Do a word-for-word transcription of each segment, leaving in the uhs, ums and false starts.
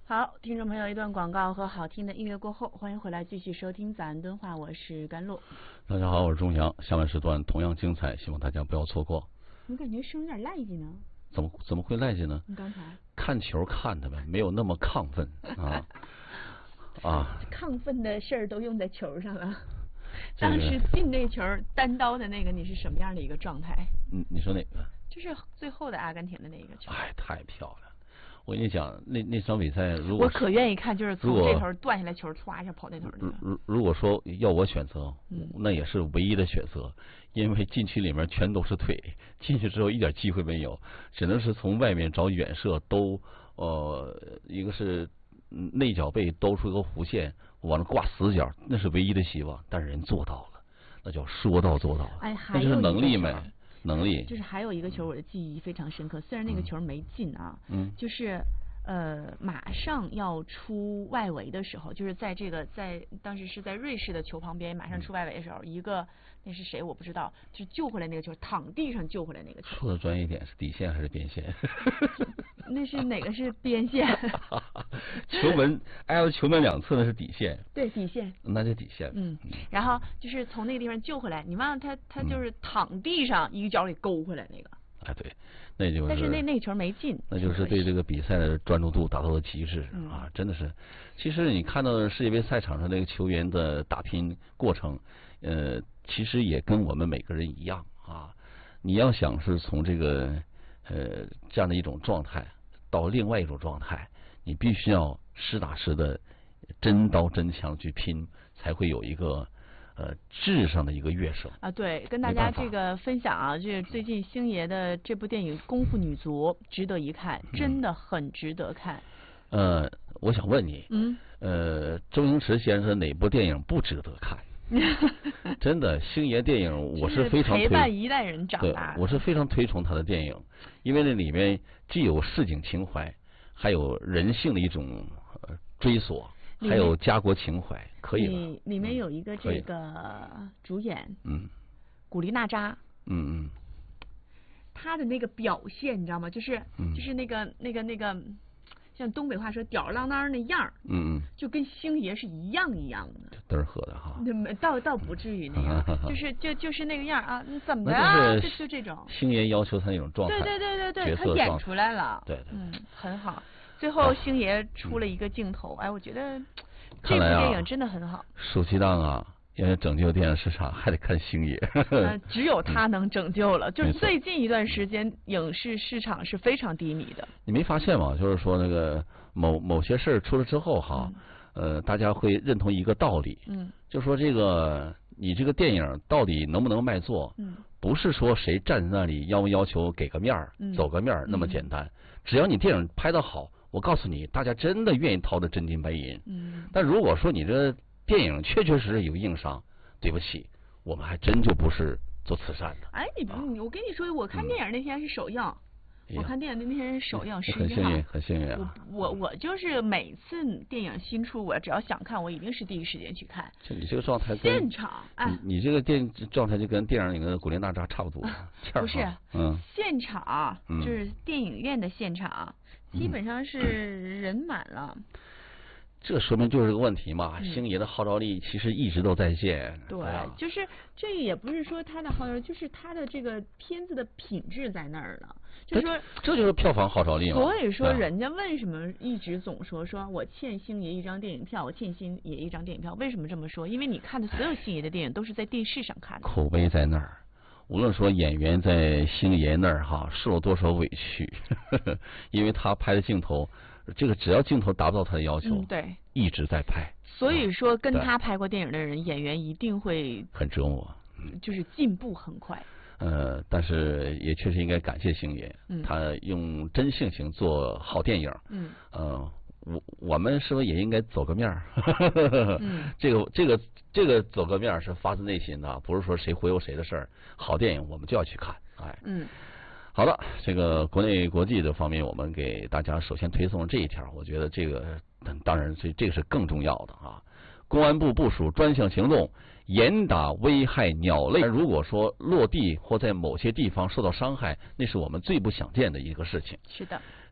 好，听众朋友，一段广告和好听的音乐过后，欢迎回来继续收听早安敦化，我是甘露。 大家好，我是钟阳，下半时段同样精彩，希望大家不要错过。 我感觉声有点赖叽呢。 怎么怎么会赖叽呢？ 你刚才看球看的呗，没有那么亢奋啊啊！ 亢奋的事儿都用在球上了。当时进那球单刀的那个，你是什么样的一个状态？ 你你说哪个？ 就是最后的阿根廷的那个球。 哎，太漂亮了！我跟你讲，那那场比赛，如果我可愿意看，就是从这头断下来球，歘一下跑那头。 如如如果说要我选择，嗯，那也是唯一的选择，因为禁区里面全都是腿，进去之后一点机会没有，只能是从外面找远射兜，呃，一个是内脚背兜出一个弧线，往那挂死角，那是唯一的希望，但是人做到了，那叫说到做到了， 哎， 那就是能力没。能力就是还有一个球，我的记忆非常深刻。虽然那个球没进啊， 嗯， 就是呃，马上要出外围的时候，就是在这个在当时是在瑞士的球旁边，马上出外围的时候，一个那是谁我不知道，就是救回来那个球，躺地上救回来那个球。 说的专业点，是底线还是边线？ 那是哪个是边线？ 球门挨到球门两侧那是底线。 对，底线。 那就底线。 嗯，然后就是从那个地方救回来，你忘了他他就是躺地上一个脚给勾回来那个。 哎，对，那就是。 但是那那球没进。 那就是对这个比赛的专注度达到了极致、嗯、啊！真的是，其实你看到世界杯赛场上那个球员的打拼过程，呃，其实也跟我们每个人一样啊。你要想是从这个呃这样的一种状态到另外一种状态，你必须要实打实的真刀真枪去拼，才会有一个。呃，质上的一个跃升啊，对，跟大家这个分享啊，就是最近星爷的这部电影《功夫女足》值得一看，真的很值得看。 嗯、呃，我想问你， 嗯， 呃，周星驰先生哪部电影不值得看？真的，星爷电影我是非常推陪伴一代人长大的，我是非常推崇他的电影，因为那里面既有市井情怀，还有人性的一种呃追索。还有家国情怀，可以里里面有一个这个主演， 嗯， 古力娜扎， 嗯嗯， 他的那个表现你知道吗？就是、嗯、就是那个那个那个，像东北话说吊儿郎当那样， 嗯嗯， 就跟星爷是一样一样的， 嘚儿喝的哈， 那倒倒不至于那样，就是就就是那个样啊，你怎么啊？就就这种， 星爷要求他那种状态， 对对对对对，他演出来了，对，嗯，很好。最后星爷出了一个镜头，哎，我觉得这部电影真的很好。 暑期档啊，要拯救电影市场，还得看星爷。 呃，只有他能拯救了。就是最近一段时间，影视市场是非常低迷的。 你没发现吗？就是说那个某某些事儿出了之后哈，嗯、呃，大家会认同一个道理，嗯，就说这个你这个电影到底能不能卖座，嗯，不是说谁站在那里要不要求给个面儿、嗯、走个面儿那么简单，嗯、只要你电影拍得好。我告诉你，大家真的愿意掏的真金白银。嗯，但如果说你这电影确确实实有硬伤，对不起，我们还真就不是做慈善的。 哎，你、啊、我跟你说，我看电影那天是首映，嗯、我看电影那天是首映，十一号。 很幸运，很幸运啊！ 我我我就是每次电影新出，我只要想看，我一定是第一时间去看。 就你这个状态， 现场，哎， 你你这个电状态就跟电影里的古力娜扎差不多。 不是，嗯，现场就是电影院的现场。基本上是人满了、嗯， 这说明就是个问题嘛。嗯、星爷的号召力其实一直都在线。 对，啊、就是这也不是说他的号召，就是他的这个片子的品质在那儿了。就是说， 这就是票房号召力嘛。 所以说，人家为什么一直总说说我欠星爷一张电影票，我欠星爷一张电影票？为什么这么说？因为你看的所有星爷的电影都是在电视上看的， 口碑在那儿。无论说演员在星爷那儿哈受了多少委屈，呵呵因为他拍的镜头，这个只要镜头达不到他的要求， 嗯、对， 一直在拍。 所以说，跟他拍过电影的人，演员一定会很折磨， 就是进步很快。 呃，但是也确实应该感谢星爷，嗯、他用真性情做好电影。嗯，呃。我我们是不是也应该走个面儿？嗯，这个这个这个走个面儿是发自内心的，不是说谁忽悠谁的事儿。好电影我们就要去看，哎，嗯，好了，这个国内国际的方面，我们给大家首先推送这一条，我觉得这个当然这这个是更重要的啊。公安部部署专项行动，严打危害鸟类。如果说落地或在某些地方受到伤害，那是我们最不想见的一个事情。 是的。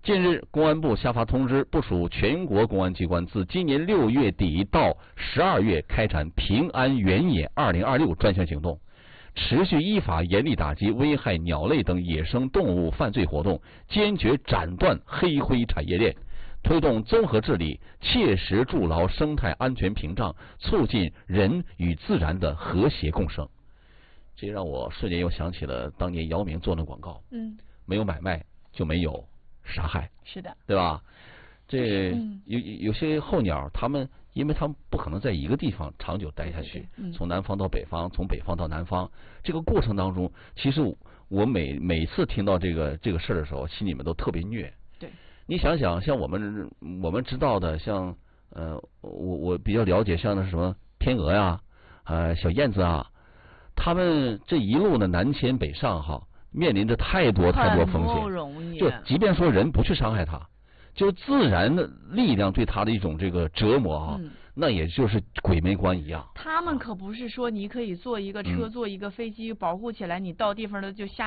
近日，公安部下发通知，部署全国公安机关自今年六月底到十二月开展平安原野二零二六专项行动，持续依法严厉打击危害鸟类等野生动物犯罪活动，坚决斩断黑灰产业链，推动综合治理，切实筑牢生态安全屏障，促进人与自然的和谐共生。这让我瞬间又想起了当年姚明做的广告，嗯，没有买卖就没有杀害， 是的， 对吧？这有有些候鸟，他们因为他们不可能在一个地方长久待下去，从南方到北方，从北方到南方，这个过程当中，其实我每每次听到这个这个事儿的时候，心里面都特别虐。 对， 你想想，像我们我们知道的，像呃，我我比较了解，像那什么天鹅呀，呃，小燕子啊，他们这一路呢南迁北上哈，面临着太多太多风险，就即便说人不去伤害它，就自然的力量对它的一种这个折磨啊，嗯、那也就是鬼门关一样。 他们可不是说你可以坐一个车、嗯、坐一个飞机保护起来，你到地方了就下。